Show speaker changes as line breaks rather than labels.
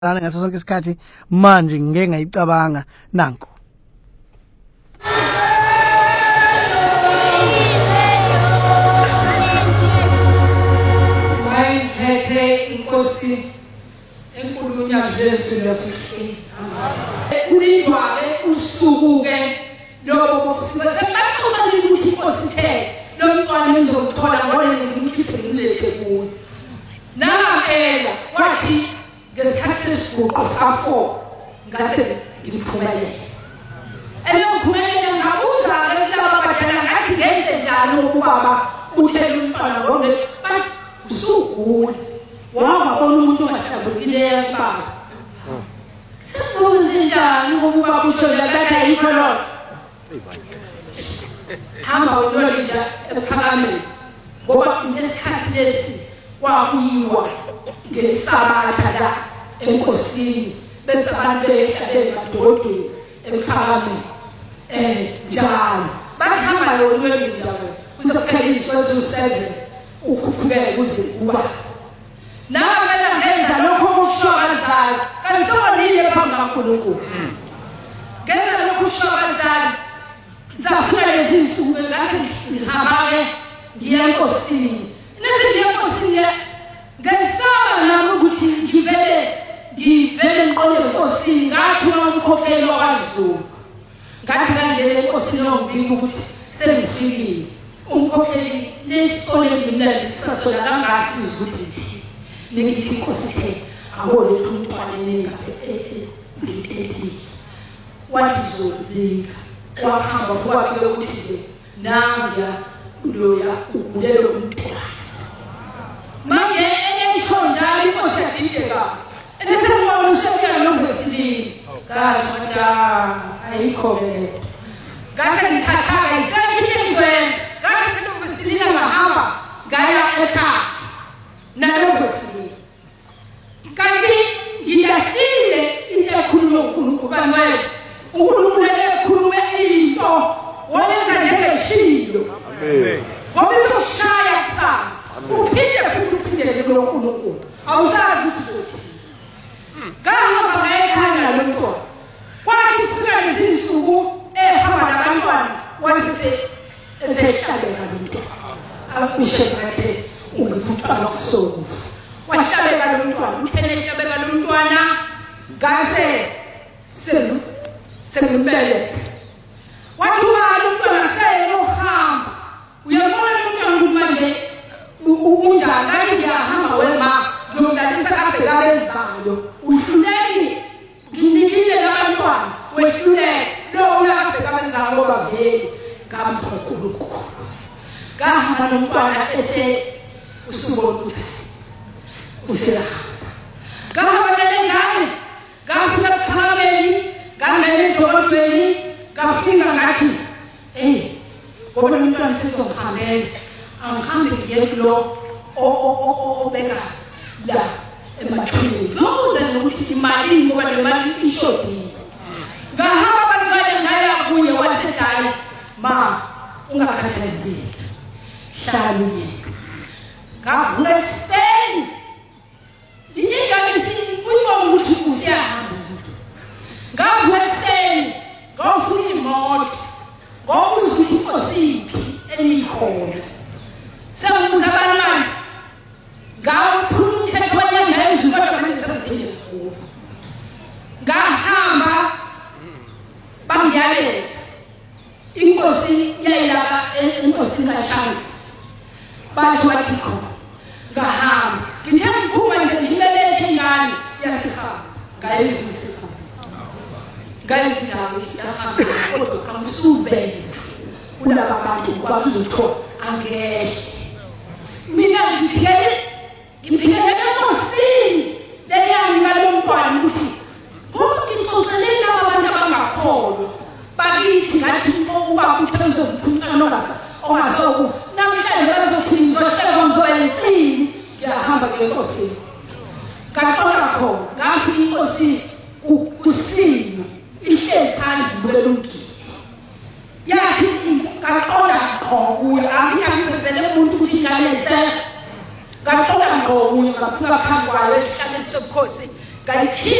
ngaso sonke isikhathi manje ngeke ngayicabanga nanku
mayithethe inkosi enkulu Jesu lesihle kulindwa usuku ke lokho sibaqoqa ukuthi inkosi the lo mntwana nizomthola ngone ngimkhiphe ngimlethe kuwe naphela wathi ngesikhathi esiguqo ka4 ngase ngiphumelele elokuphumelela ngabuza ke laba badala ngathi ngenze njani ubaba uthela umntwana ngone usugula wabona umuntu ongahlambulukileyo baba senze njani ubaba uthela bathi ayikho lona hamba uyolinda ephakameni ngoba ngesikhathi lesi kwakuyiwa ngesabatha la enkosini bese abantu bemadodeni ephakameni njalo bahamba yolinda uzokhelisa u7 ukuphukela kuze kuba nawe ngenza lokho kushobazayo kansobonile phambi kaNkulunkulu ngenza lokho kushobazayo zafika lezi nsuku ngase ngihamba ngiya enkosini nesiya enkosini ngesaba nami ukuthi ngivele nqole enkosini ngathi umkhokheli waZulu ngathi ngale enkosini ongibika ukuthi sengifikile umkhokheli lesicole mina sisasola kangasiza ukuthi ngithi inkosi the awole umntwana ngingathi wathi zobika wahamba kwakhe ukuthi nje nanga loya ugulelo umntwana manje enesho njalo inkosi yadideka enesengibona ushekela nongwesilini kaza ayikho ke ngase ngithatha isekhinyezwe ngathi nongwesilini ngahamba ngaya ekhaya nalongwesilini kanti ngiyahlile into ekhuluma uNkulunkulu bangcwele uNkulunkulu ekhulume into wenza njengeshilo amen ngoba izoshaya kusasa uphinde futhi uphindele kuNkulunkulu awusazi ukuthi ngahamba ngayekhaya lontwana kwathi kufika izinsuku ehamba nabantwana wasise esehlabeka lontwana akushe ngathi ungiphuthana kusoku wahlabeka lontwana uthene hlabeka lontwana ngase sengimbele wathi umntwana seyohamba uyabona umntwana manje unjani ngathi ngiyahamba wema ngiyomlalisa abheka bezayo uhluleki nginikile labantwana wehluleke lo uyabheka bezayo ngoba vele ngamphokuluko ngahamba nomntwana ese usubona ukuthi usela ngahamba nengane ngafika phameli ngangena edolobheni ngafika ngathi ngoba umntwana sizohambela angihambe ngiye kulo obeka la emathuneni ngokuze ukuthi imali ngoba le mali ishotile ngahamba abantwana ngaya kuye wathi hayi ma ungakhathazeki hlala ngavuka ekuseni ingane uyibona ukuthi usiyahamba ngavuka ekuseni ngafuna imoto ngokuze ukuthi inkosi enikhona sengibuza abantwana ngaphuma umthetho wanyangezwe kodwa manje sengiphinde kuwo ngahamba bangiyalela inkosi yayilapha enkosini kaShansi bathi wathi khona ngahamba ngithe ngikhuma nje ngimelele ingane yasihamba ngayizwisa ngayijalo yahamba kodwa kamsube kulaba bantu bazuzothola angeke mina ngiphikele enkosini leyanginika lo mntwana ukuthi ngoba ngixoxeleni laba bantu abangakholwa bakithi ngathi ukuba umthetho uzomphumela ongasoku namhlanje bazophindwa hlelo ngizobenzini ngiyahamba enkosini ngaqola khona ngathi inkosi kusina ihleli phansi bulela umgidi yathi ngaqola qho kuye angithambezele umuntu ukuthi ngalese ngaqola ngqo kuye ngafika phambi kwayo esihlabeni sobukhosi kayikhipha